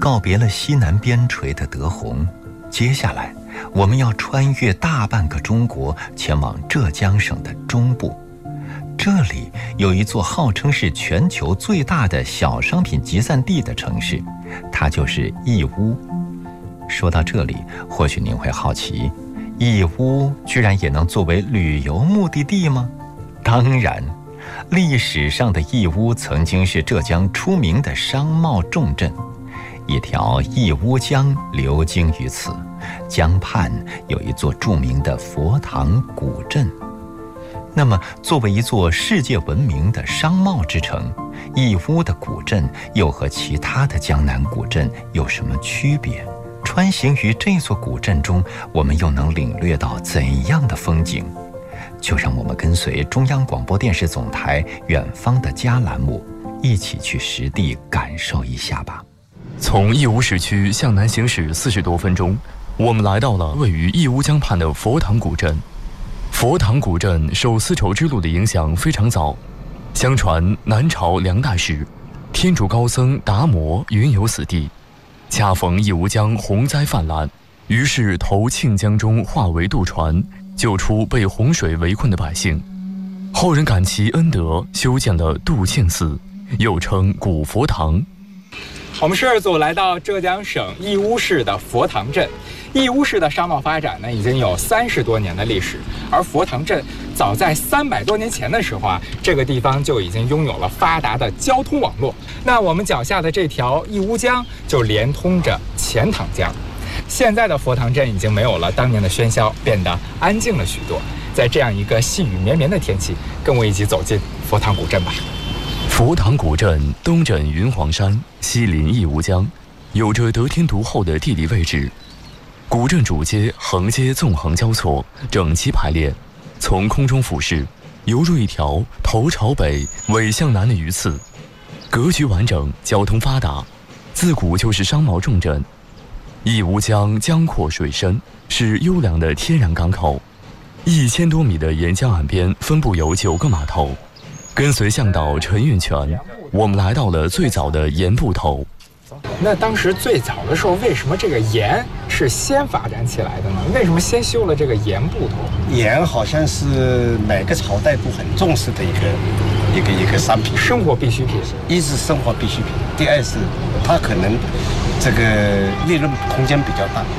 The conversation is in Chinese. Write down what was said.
告别了西南边陲的德宏，接下来我们要穿越大半个中国，前往浙江省的中部。这里有一座号称是全球最大的小商品集散地的城市，它就是义乌。说到这里，或许您会好奇，义乌居然也能作为旅游目的地吗？当然，历史上的义乌曾经是浙江出名的商贸重镇，一条义乌江流经于此，江畔有一座著名的佛堂古镇。那么，作为一座世界闻名的商贸之城，义乌的古镇又和其他的江南古镇有什么区别？穿行于这座古镇中，我们又能领略到怎样的风景？就让我们跟随中央广播电视总台远方的家栏目，一起去实地感受一下吧。 从义乌市区向南行驶40多分钟，我们来到了位于义乌江畔的佛堂古镇。佛堂古镇受丝绸之路的影响非常早，相传南朝梁代时，天主高僧达摩云游此地，恰逢义乌江洪灾泛滥，于是投庆江中化为渡船，救出被洪水围困的百姓。后人感其恩德，修建了渡庆寺，又称古佛堂。 我们摄制组来到浙江省义乌市的佛堂镇。义乌市的商贸发展呢，已经有30多年的历史，而佛堂镇早在300多年前的时候啊，这个地方就已经拥有了发达的交通网络。那我们脚下的这条义乌江就连通着钱塘江。现在的佛堂镇已经没有了当年的喧嚣，变得安静了许多。在这样一个细雨绵绵的天气，跟我一起走进佛堂古镇吧。 佛堂古镇东枕云黄山，西临义乌江，有着得天独厚的地理位置。古镇主街横街纵横交错，整齐排列，从空中俯视，犹如一条头朝北尾向南的鱼刺，格局完整，交通发达，自古就是商贸重镇。义乌江江阔水深，是优良的天然港口，1000多米的沿江岸边分布有9个码头。跟随向导陈运全，我们来到了最早的盐埠头。 那当时最早的时候，为什么这个盐是先发展起来的呢？为什么先修了这个盐埠头？ 盐好像是每个朝代都很重视的一个商品， 生活必需品。 一是生活必需品，第二是它可能这个利润空间比较大。